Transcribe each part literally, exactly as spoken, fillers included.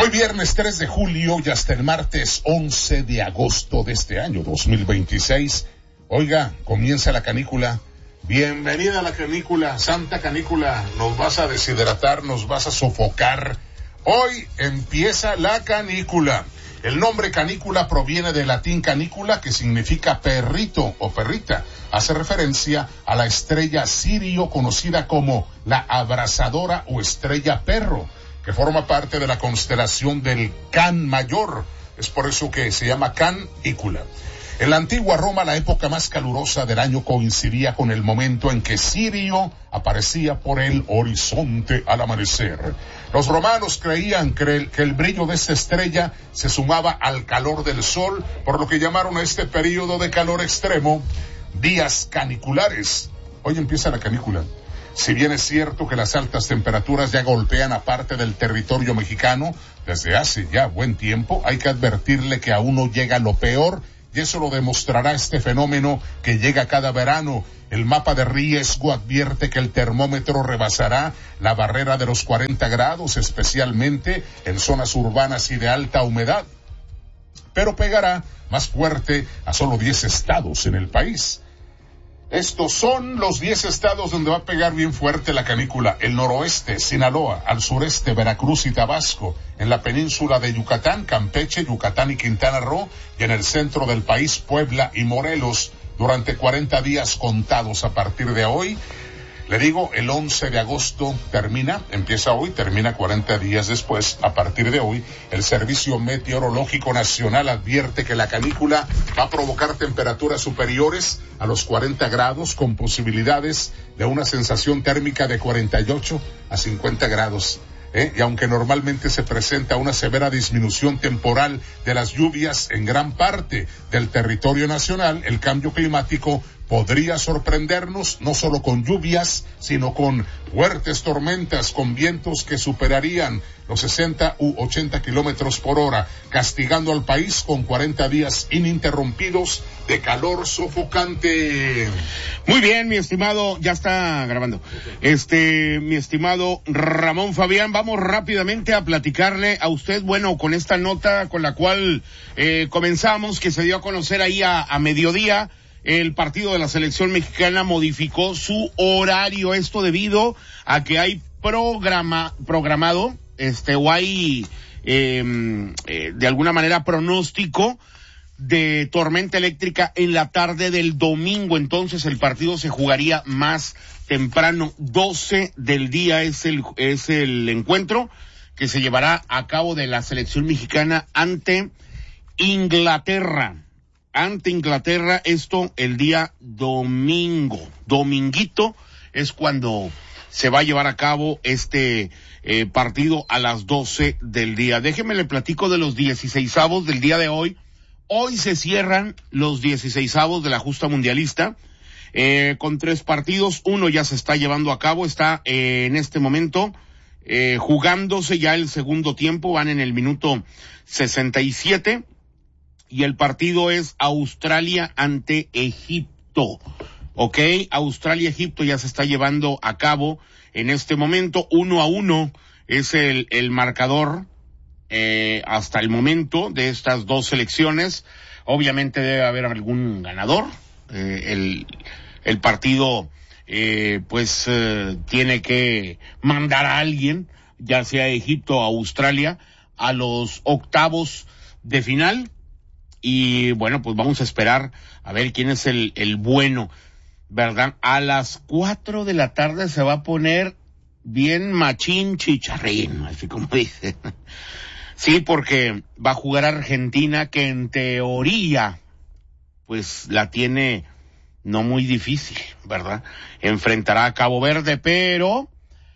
Hoy viernes tres de julio y hasta el martes once de agosto de este año dos mil veintiséis. Oiga, comienza la canícula. Bienvenida a la canícula, santa canícula. Nos vas a deshidratar, nos vas a sofocar. Hoy empieza la canícula. El nombre canícula proviene del latín canícula, que significa perrito o perrita. Hace referencia a la estrella Sirio, conocida como la abrasadora o estrella perro, que forma parte de la constelación del Can Mayor. Es por eso que se llama canícula. En la antigua Roma, la época más calurosa del año coincidía con el momento en que Sirio aparecía por el horizonte al amanecer. Los romanos creían que el, que el brillo de esta estrella se sumaba al calor del sol, por lo que llamaron a este periodo de calor extremo días caniculares. Hoy empieza la canícula. Si bien es cierto que las altas temperaturas ya golpean a parte del territorio mexicano desde hace ya buen tiempo, hay que advertirle que aún no llega lo peor, y eso lo demostrará este fenómeno que llega cada verano. El mapa de riesgo advierte que el termómetro rebasará la barrera de los cuarenta grados, especialmente en zonas urbanas y de alta humedad, pero pegará más fuerte a solo diez estados en el país. Estos son los diez estados donde va a pegar bien fuerte la canícula: el noroeste, Sinaloa; al sureste, Veracruz y Tabasco; en la península de Yucatán, Campeche, Yucatán y Quintana Roo; y en el centro del país, Puebla y Morelos, durante cuarenta días contados a partir de hoy. Le digo, el once de agosto termina, empieza hoy, termina cuarenta días después. A partir de hoy, el Servicio Meteorológico Nacional advierte que la canícula va a provocar temperaturas superiores a los cuarenta grados, con posibilidades de una sensación térmica de cuarenta y ocho a cincuenta grados. ¿Eh? Y aunque normalmente se presenta una severa disminución temporal de las lluvias en gran parte del territorio nacional, el cambio climático podría sorprendernos no solo con lluvias, sino con fuertes tormentas, con vientos que superarían los sesenta u ochenta kilómetros por hora, castigando al país con cuarenta días ininterrumpidos de calor sofocante. Muy bien, mi estimado, ya está grabando. Este, mi estimado Ramón Fabián, vamos rápidamente a platicarle a usted, bueno, con esta nota con la cual eh, comenzamos, que se dio a conocer ahí a, a mediodía. El partido de la selección mexicana modificó su horario, esto debido a que hay programa, programado, este, o hay, eh, eh, de alguna manera pronóstico de tormenta eléctrica en la tarde del domingo. Entonces el partido se jugaría más temprano, doce del día es el, es el encuentro que se llevará a cabo de la selección mexicana ante Inglaterra. Ante Inglaterra, esto el día domingo, dominguito es cuando se va a llevar a cabo este eh, partido a las doce del día. Déjeme le platico de los dieciseisavos del día de hoy. Hoy se cierran los dieciseisavos de la justa mundialista, eh, con tres partidos. Uno ya se está llevando a cabo, está eh, en este momento eh, jugándose ya el segundo tiempo, van en el minuto sesenta y siete. Y el partido es Australia ante Egipto, ¿ok? Australia-Egipto ya se está llevando a cabo en este momento. Uno a uno es el, el marcador eh, hasta el momento de estas dos selecciones. Obviamente debe haber algún ganador. Eh, el, el partido, eh, pues, eh, tiene que mandar a alguien, ya sea Egipto o Australia, a los octavos de final. Y bueno, pues vamos a esperar a ver quién es el, el bueno, ¿verdad? A las cuatro de la tarde se va a poner bien machín chicharrín, así como dice. Sí, porque va a jugar Argentina, que en teoría, pues la tiene no muy difícil, ¿verdad? Enfrentará a Cabo Verde, pero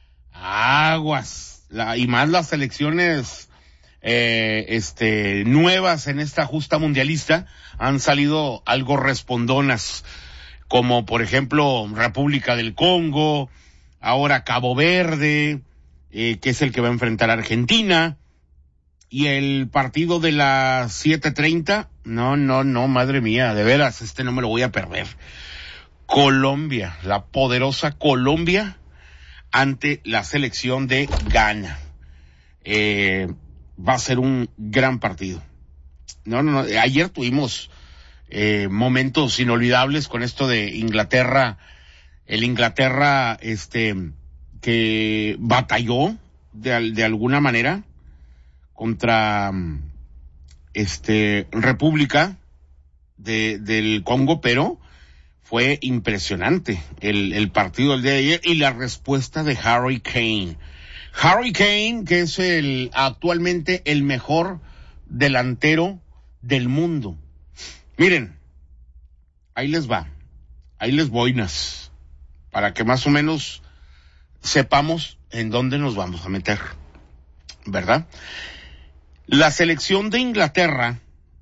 aguas, la, y más las selecciones Eh, este, nuevas en esta justa mundialista han salido algo respondonas, como por ejemplo República del Congo, ahora Cabo Verde, eh, que es el que va a enfrentar a Argentina, y el partido de las siete treinta, no, no, no, madre mía, de veras, este no me lo voy a perder. Colombia, la poderosa Colombia ante la selección de Ghana. Eh, va a ser un gran partido. No, no, no. Ayer tuvimos eh, momentos inolvidables con esto de Inglaterra, el Inglaterra, este, que batalló de, de alguna manera contra, este, República de, del Congo, pero fue impresionante el, el partido del día de ayer y la respuesta de Harry Kane. Harry Kane, que es el actualmente el mejor delantero del mundo. Miren, ahí les va, ahí les boinas, para que más o menos sepamos en dónde nos vamos a meter, ¿verdad? La selección de Inglaterra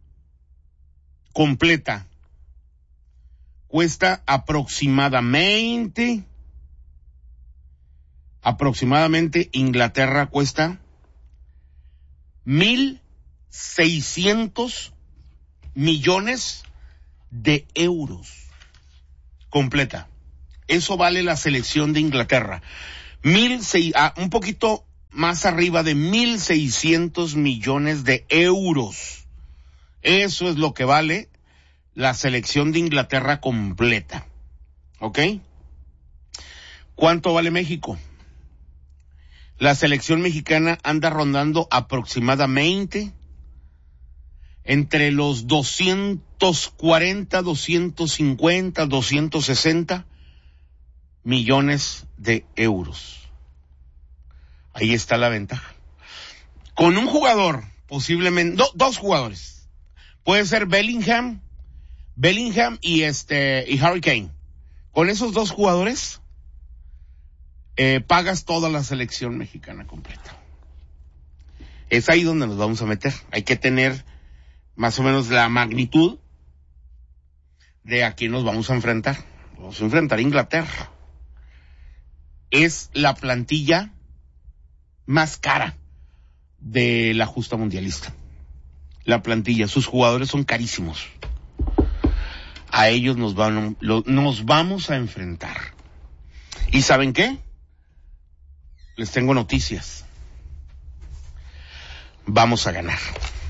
completa cuesta aproximadamente, aproximadamente Inglaterra cuesta mil seiscientos millones de euros completa. Eso vale la selección de Inglaterra. Mil seis, ah, un poquito más arriba de mil seiscientos millones de euros. Eso es lo que vale la selección de Inglaterra completa. ¿Ok? ¿Cuánto vale México? La selección mexicana anda rondando aproximadamente entre los doscientos cuarenta, doscientos cincuenta, doscientos sesenta millones de euros. Ahí está la ventaja. Con un jugador, posiblemente, do, dos jugadores. Puede ser Bellingham, Bellingham y este, y Harry Kane. Con esos dos jugadores, eh, pagas toda la selección mexicana completa. Es ahí donde nos vamos a meter. Hay que tener más o menos la magnitud de a quién nos vamos a enfrentar. Vamos a enfrentar a Inglaterra. Es la plantilla más cara de la justa mundialista. La plantilla, sus jugadores son carísimos. A ellos nos van, lo, nos vamos a enfrentar. ¿Y saben qué? Les tengo noticias. Vamos a ganar.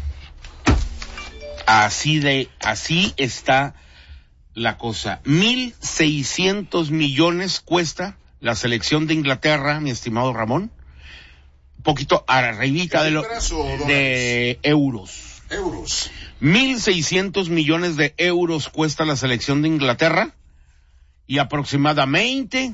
Así de, así está la cosa. Mil seiscientos millones cuesta la selección de Inglaterra, mi estimado Ramón. Un poquito arribita de, lo, de euros. Euros. Mil seiscientos millones de euros cuesta la selección de Inglaterra y aproximadamente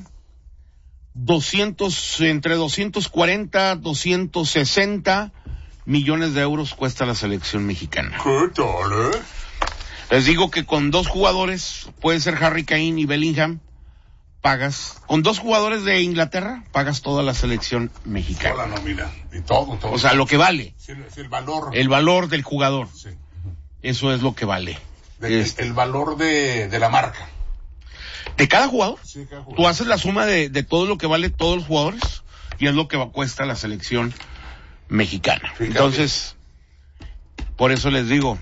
doscientos, entre doscientos cuarenta, doscientos sesenta millones de euros cuesta la selección mexicana. ¿Qué tal, eh? Les digo que con dos jugadores, puede ser Harry Kane y Bellingham, pagas, con dos jugadores de Inglaterra, pagas toda la selección mexicana. Toda la nómina, y todo, todo. O sea, lo que vale. Sí, el valor. El valor del jugador. Sí. Eso es lo que vale. De, este. el, el valor de, de la marca. ¿De cada jugador? Sí, cada jugador. Tú haces la suma de, de todo lo que vale todos los jugadores y es lo que cuesta la selección mexicana. Fíjate. Entonces, por eso les digo,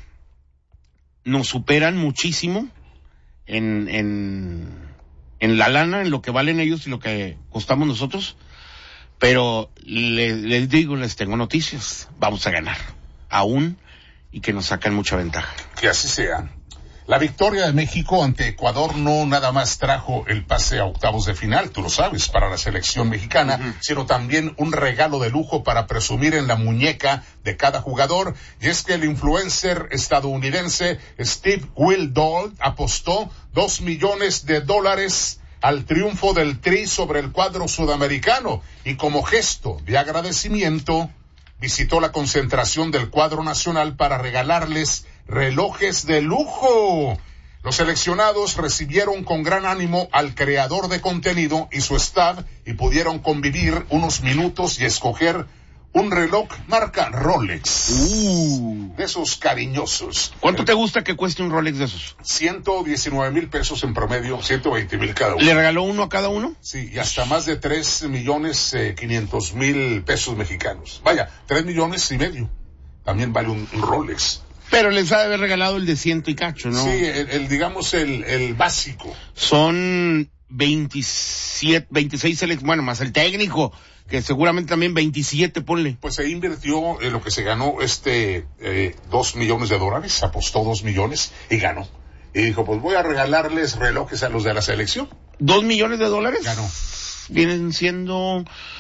nos superan muchísimo en, en, en la lana, en lo que valen ellos y lo que costamos nosotros, pero les, les digo, les tengo noticias, vamos a ganar, aún y que nos sacan mucha ventaja. Que así sea. La victoria de México ante Ecuador no nada más trajo el pase a octavos de final, tú lo sabes, para la selección mexicana, uh-huh. sino también un regalo de lujo para presumir en la muñeca de cada jugador. Y es que el influencer estadounidense Steve Wildold apostó dos millones de dólares al triunfo del Tri sobre el cuadro sudamericano y como gesto de agradecimiento visitó la concentración del cuadro nacional para regalarles relojes de lujo. Los seleccionados recibieron con gran ánimo al creador de contenido y su staff y pudieron convivir unos minutos y escoger un reloj marca Rolex. Uh. De esos cariñosos. ¿Cuánto te gusta que cueste un Rolex de esos? ciento diecinueve mil pesos en promedio, ciento veinte mil cada uno. ¿Le regaló uno a cada uno? Sí, y hasta más de tres millones quinientos mil pesos mexicanos. Vaya, tres millones y medio. También vale un, un Rolex. Pero les ha de haber regalado el de ciento y cacho, ¿no? Sí, el, el digamos el, el básico. Son veintisiete, veintiséis, bueno, más el técnico, que seguramente también veintisiete, ponle. Pues se invirtió en lo que se ganó este eh, dos millones de dólares, apostó dos millones y ganó. Y dijo, pues voy a regalarles relojes a los de la selección. ¿Dos millones de dólares? Ganó. Vienen siendo,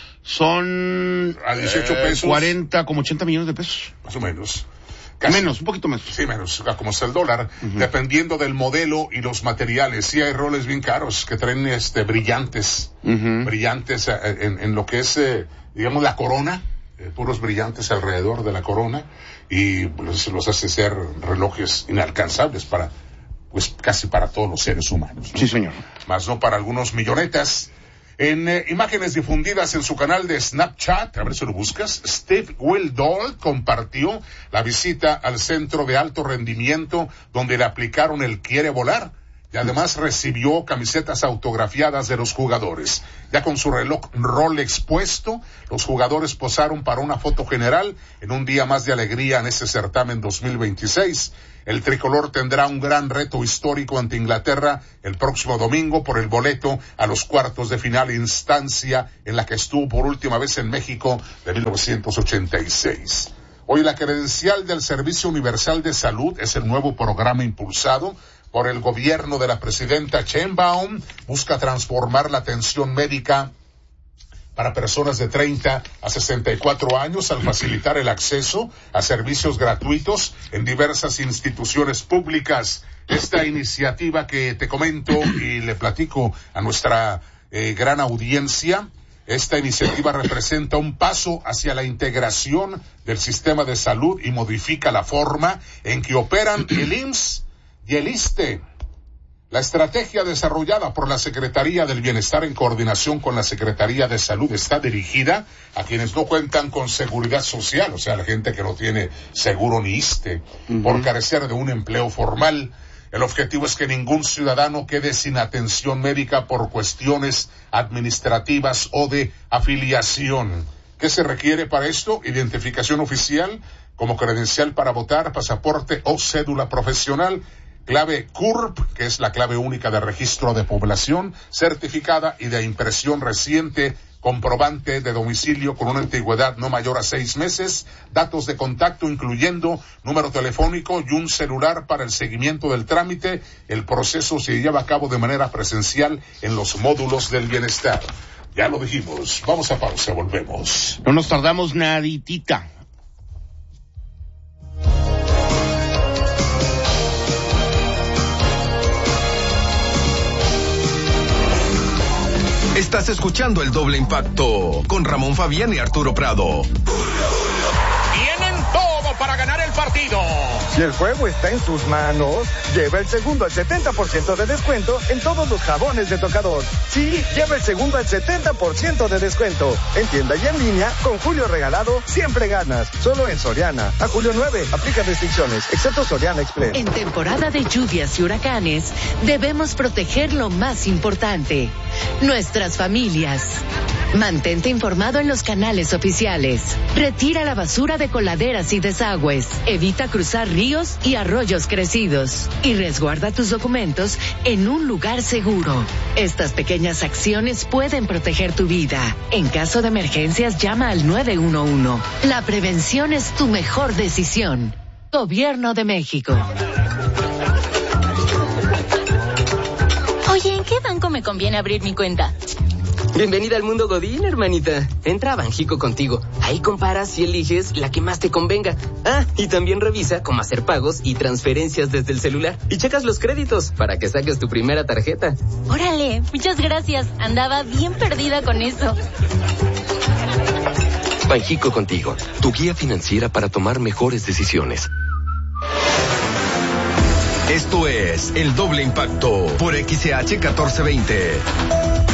son... A dieciocho eh, pesos. cuarenta, como ochenta millones de pesos. Más o menos. Casi. Menos, un poquito menos. Sí, menos, como está el dólar, uh-huh. Dependiendo del modelo y los materiales. Sí hay roles bien caros que traen este brillantes, uh-huh. brillantes en, en lo que es, eh, digamos, la corona, eh, puros brillantes alrededor de la corona, y pues, los hace ser relojes inalcanzables para, pues casi para todos los seres humanos, ¿no? Sí, señor. Más no para algunos millonetas. En eh, imágenes difundidas en su canal de Snapchat, a ver si lo buscas, Steve Wildoll compartió la visita al centro de alto rendimiento donde le aplicaron el Quiere Volar y además recibió camisetas autografiadas de los jugadores. Ya con su reloj Rolex puesto, los jugadores posaron para una foto general en un día más de alegría en este certamen dos mil veintiséis. El tricolor tendrá un gran reto histórico ante Inglaterra el próximo domingo por el boleto a los cuartos de final, instancia en la que estuvo por última vez en México de mil novecientos ochenta y seis. Hoy la credencial del Servicio Universal de Salud es el nuevo programa impulsado por el gobierno de la presidenta Sheinbaum. Busca transformar la atención médica para personas de treinta a sesenta y cuatro años al facilitar el acceso a servicios gratuitos en diversas instituciones públicas. Esta iniciativa que te comento y le platico a nuestra eh, gran audiencia, esta iniciativa representa un paso hacia la integración del sistema de salud y modifica la forma en que operan el I M S S y el ISSSTE. La estrategia desarrollada por la Secretaría del Bienestar en coordinación con la Secretaría de Salud está dirigida a quienes no cuentan con seguridad social, o sea, la gente que no tiene seguro ni ISSSTE, uh-huh. por carecer de un empleo formal. El objetivo es que ningún ciudadano quede sin atención médica por cuestiones administrativas o de afiliación. ¿Qué se requiere para esto? Identificación oficial como credencial para votar, pasaporte o cédula profesional, clave C U R P, que es la clave única de registro de población, certificada y de impresión reciente, comprobante de domicilio con una antigüedad no mayor a seis meses, datos de contacto incluyendo número telefónico y un celular para el seguimiento del trámite. El proceso se lleva a cabo de manera presencial en los módulos del bienestar. Ya lo dijimos, vamos a pausa, volvemos. No nos tardamos naditita. Estás escuchando El Doble Impacto con Ramón Fabián y Arturo Prado. Tienen todo para ganar el partido. Si el juego está en sus manos, lleva el segundo al setenta por ciento de descuento en todos los jabones de tocador. Sí, lleva el segundo al setenta por ciento de descuento. En tienda y en línea, con Julio Regalado, siempre ganas. Solo en Soriana. A julio nueve, aplica restricciones, excepto Soriana Express. En temporada de lluvias y huracanes, debemos proteger lo más importante: nuestras familias. Mantente informado en los canales oficiales. Retira la basura de coladeras y desagües. Evita cruzar ríos y arroyos crecidos. Y resguarda tus documentos en un lugar seguro. Estas pequeñas acciones pueden proteger tu vida. En caso de emergencias, llama al nueve uno uno. La prevención es tu mejor decisión. Gobierno de México. Oye, ¿en qué banco me conviene abrir mi cuenta? Bienvenida al mundo Godín, hermanita. Entra a Banjico Contigo. Ahí comparas y eliges la que más te convenga. Ah, y también revisa cómo hacer pagos y transferencias desde el celular. Y checas los créditos para que saques tu primera tarjeta. Órale, muchas gracias. Andaba bien perdida con eso. Banjico Contigo, tu guía financiera para tomar mejores decisiones. Esto es El Doble Impacto por X C H catorce veinte.